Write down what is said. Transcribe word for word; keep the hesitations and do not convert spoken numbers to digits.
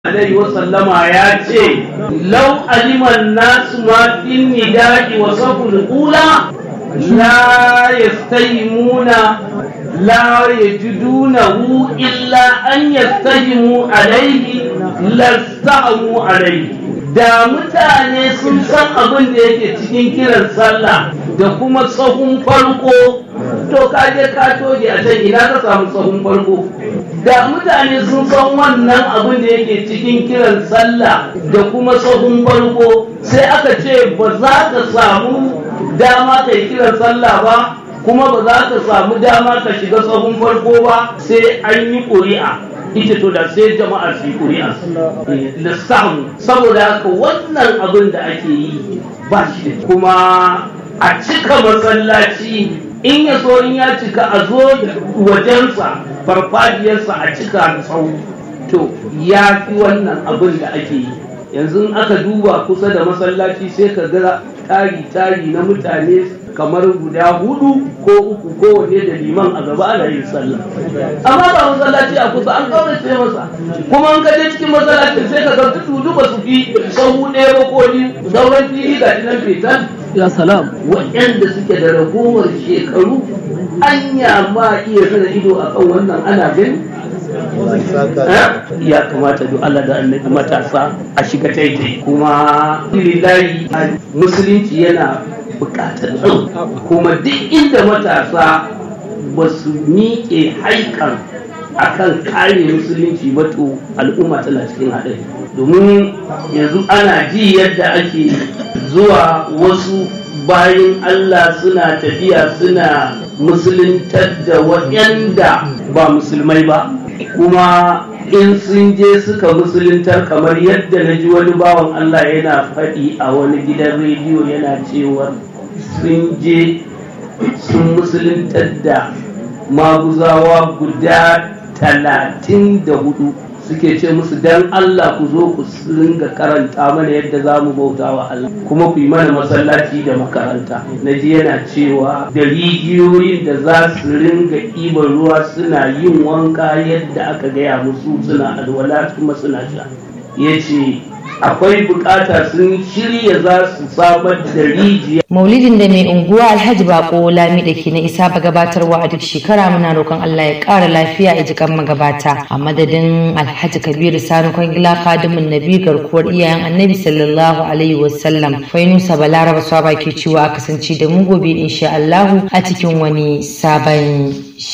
alaihi wasallama ya ce lau aliman nasu ma fin nida'i wa saful ula la yastayimuna la yajidunahu illa an yastayimu alaihi lastahamu alaihi. Da mutane sun san abin da yake cikin kiran sallah da kuma sahun farko, to kaje ka toge a can ina ka samu sahun farko. Da mutane sun san wannan abin da yake cikin kiran sallah da kuma sahun farko, sai aka ce ba za ka samu dama ka yi kiran sallah ba, kuma ba za ka samu dama ka shiga sahun farko ba, sai an yi ƙuri'a. Ita to da sai jama'a su yi ƙuri'a lissahu, saboda haka wannan abin da ake yi ba shi da kuma a cika masallaci, in ya so in ya cika a zo wajensa farfajiyarsa a cika sau, to ya fi wannan abin da ake yi. Yanzu aka duba kusa da masallaci sai ka ga tari-tari na mutane kamar guda hudu ko uku kowanne da liman a gaba ana yin sallah, amma ba masallaci a kusa, an kaurace masa. Kuma an kaje cikin masallacin sai ka ga tudu ba su fi sahu ɗaya ba ko biyu, sauran fili ga nan fetan. Ya salam, waɗanda suke da ragowar shekaru anya ma iya sana ido a kan wannan ana gani. Ya kamata duk Allah da annabi matasa a shiga taitai, kuma lillahi musulunci yana bukatar su, kuma duk inda matasa ba su miƙe haikan akan kare musulunci ba, to al'umma tana cikin haɗari. Domin yanzu ana ji yadda ake zuwa wasu bayan Allah suna tafiya suna musuluntar da waɗanda ba musulmai ba, kuma in sun je suka musuluntar, kamar yadda na ji wani bawan Allah yana faɗi a wani gidan rediyo yana cewa sun je sun musuluntar da maguzawa guda talatin da hudu, suke ce musu dan Allah ku zo ku ringa karanta mana yadda za mu bauta wa Allah, kuma ku yi mana masallaci da makaranta. Na ji yana cewa da rijiyoyin da za su ringa ɗiban ruwa suna yin wanka yadda aka gaya musu, suna alwala kuma suna sha. Ya ce akwai bukata, sun shirya za su samar da rijiya. Maulidin da mai unguwa Alhaji Bako Lami da ke na isa ba gabatarwa a duk shekara, muna roƙon Allah ya ƙara lafiya a jikan magabata. A madadin Alhaji Kabiru Sani Kwangila Khadimin Nabi garkuwar iyayen Annabi sallallahu alaihi wasallam, Fainusa Balaraba Swaba ke cewa a kasance da mu gobe insha Allahu a cikin wani sabon